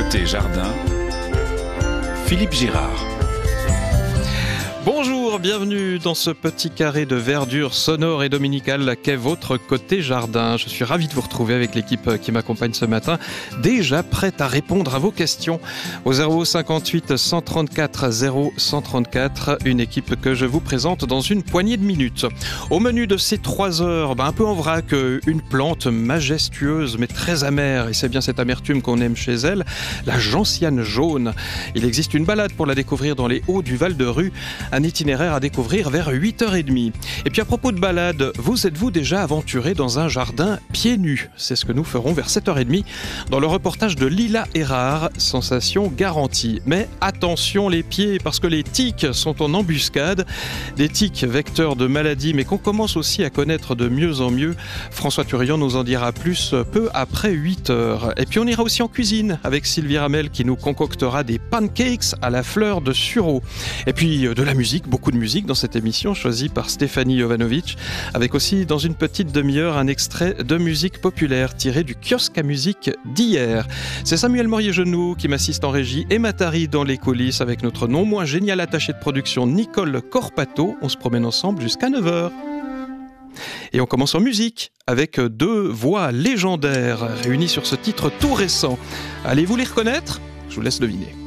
Côté jardin, Philippe Girard. Bonjour, bienvenue dans ce petit carré de verdure sonore et dominicale qu'est votre Côté Jardin. Je suis ravi de vous retrouver avec l'équipe qui m'accompagne ce matin, déjà prête à répondre à vos questions au 058 134 0134, une équipe que je vous présente dans une poignée de minutes. Au menu de ces 3 heures, un peu en vrac, une plante majestueuse mais très amère, et c'est bien cette amertume qu'on aime chez elle, la gentiane jaune. Il existe une balade pour la découvrir dans les hauts du Val-de-Rue, un itinéraire à découvrir vers 8h30. Et puis à propos de balade, vous êtes-vous déjà aventuré dans un jardin pieds nus? C'est ce que nous ferons vers 7h30 dans le reportage de Lila Erard, sensation garantie. Mais attention les pieds, parce que les tiques sont en embuscade, des tiques vecteurs de maladies, mais qu'on commence aussi à connaître de mieux en mieux. François Turian nous en dira plus peu après 8h. Et puis on ira aussi en cuisine avec Sylvie Ramel qui nous concoctera des pancakes à la fleur de sureau. Et puis de la musique, beaucoup de musique dans cette émission choisie par Stéphanie Jovanovic, avec aussi dans une petite demi-heure un extrait de musique populaire tiré du kiosque à musique d'hier. C'est Samuel Morier-Genoux qui m'assiste en régie et Matari dans les coulisses avec notre non moins génial attaché de production Nicole Corpato. On se promène ensemble jusqu'à 9h. Et on commence en musique avec 2 voix légendaires réunies sur ce titre tout récent. Allez-vous les reconnaître ? Je vous laisse deviner.